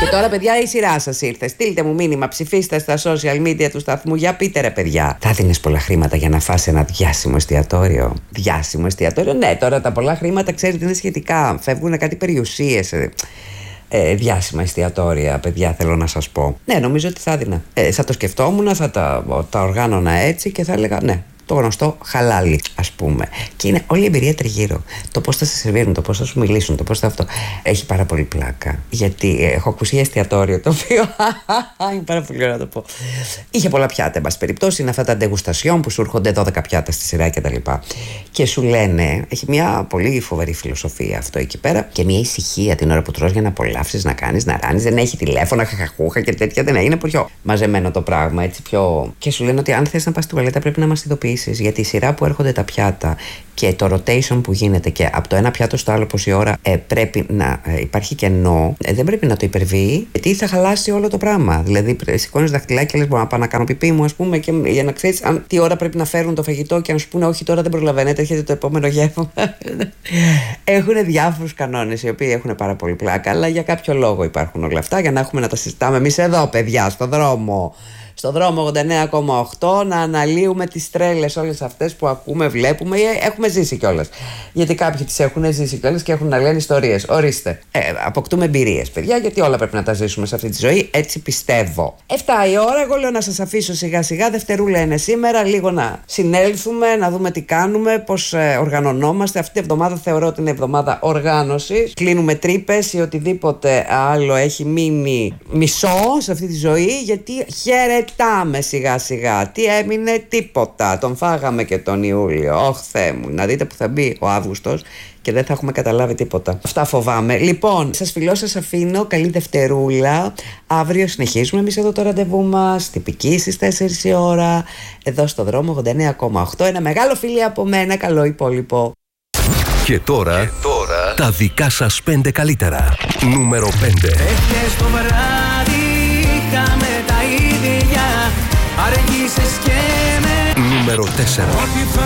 τώρα, παιδιά, η σειρά σας ήρθε. Στείλτε μου μήνυμα, ψηφίστε στα social media του σταθμού. Για πείτε, ρε παιδιά. Θα δίνεις πολλά χρήματα για να φας ένα διάσημο εστιατόριο? Διάσημο εστιατόριο, ναι, τώρα τα πολλά χρήματα, ξέρετε, είναι σχετικά. Φεύγουν κάτι περιουσίες. Διάσημα εστιατόρια, παιδιά, θέλω να σας πω. Ναι, νομίζω ότι θα έδινα. Θα το σκεφτόμουν, θα τα οργάνωνα έτσι και θα έλεγα ναι. Το γνωστό χαλάλι, ας πούμε. Και είναι όλη η εμπειρία τριγύρω. Το πώς θα σε σερβίρουν, το πώς θα σου μιλήσουν, το πώς θα αυτό. Έχει πάρα πολύ πλάκα. Γιατί έχω ακούσει για εστιατόριο το οποίο. Είναι πάρα πολύ ωραίο να το πω. Είχε πολλά πιάτα, εν πάση περιπτώσει. Είναι αυτά τα ντεγουστασιόν που σου έρχονται 12 πιάτα στη σειρά κτλ. Και σου λένε, έχει μια πολύ φοβερή φιλοσοφία αυτό εκεί πέρα και μια ησυχία την ώρα που τρως για να απολαύσεις, να κάνεις, να ράνεις. Δεν έχει τηλέφωνα, χαχαχούχα και τέτοια. Δεν είναι πιο μαζεμένο το πράγμα, έτσι πιο. Και σου λένε ότι αν θες να πας στη τουαλέτα πρέπει να μας ειδοποιήσεις. Γιατί η σειρά που έρχονται τα πιάτα και το rotation που γίνεται και από το ένα πιάτο στο άλλο πόση ώρα πρέπει να υπάρχει κενό, δεν πρέπει να το υπερβεί, γιατί θα χαλάσει όλο το πράγμα. Δηλαδή, σηκώνεις δαχτυλάκι και λες: μπορώ να πάω να κάνω πιπί μου, ας πούμε, και για να ξέρεις τι ώρα πρέπει να φέρουν το φαγητό και να σου πούνε: όχι, τώρα δεν προλαβαίνετε, έρχεται το επόμενο γεύμα. Έχουν διάφορους κανόνες οι οποίοι έχουν πάρα πολύ πλάκα, αλλά για κάποιο λόγο υπάρχουν όλα αυτά, για να έχουμε να τα συζητάμε εμείς εδώ, παιδιά, στο δρόμο. Στο δρόμο 89,8 να αναλύουμε τις τρέλες όλες αυτές που ακούμε, βλέπουμε ή έχουμε ζήσει κιόλας. Γιατί κάποιοι τις έχουν ζήσει κιόλας και έχουν να λένε ιστορίες. Ορίστε. Αποκτούμε εμπειρίες, παιδιά, γιατί όλα πρέπει να τα ζήσουμε σε αυτή τη ζωή. Έτσι πιστεύω. 7 η ώρα, εγώ λέω να σας αφήσω σιγά σιγά. Δευτερούλα είναι σήμερα. Λίγο να συνέλθουμε, να δούμε τι κάνουμε, πώς οργανωνόμαστε. Αυτή τη εβδομάδα θεωρώ ότι είναι εβδομάδα οργάνωσης. Κλείνουμε τρύπες ή οτιδήποτε άλλο έχει μείνει μισό σε αυτή τη ζωή, γιατί χαιρετάμε σιγά σιγά. Τι έμεινε? Τίποτα. Τον φάγαμε και τον Ιούλιο. Ωχ, Θεέ μου. Να δείτε που θα μπει ο Αύγουστος και δεν θα έχουμε καταλάβει τίποτα. Αυτά φοβάμαι. Λοιπόν, σας φιλώ, σας αφήνω. Καλή Δευτερούλα. Αύριο συνεχίζουμε εμείς εδώ το ραντεβού μας. Τυπική στις 4 η ώρα. Εδώ στο δρόμο 89,8. Ένα μεγάλο φιλί από μένα. Καλό υπόλοιπο. Και τώρα τα δικά σας 5 καλύτερα. Νούμερο 5. Εχθές το βράδυ είχαμε τα ίδια. Αργήσες και με. Νούμερο 4.